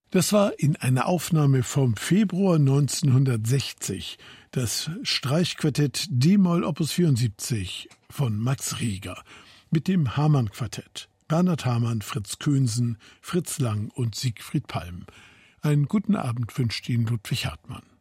Das war in einer Aufnahme vom Februar 1960 das Streichquartett d-Moll Opus 74 von Max Reger mit dem Hamann-Quartett. Bernhard Hamann, Fritz Köhnsen, Fritz Lang und Siegfried Palm. Einen guten Abend wünscht Ihnen Ludwig Hartmann.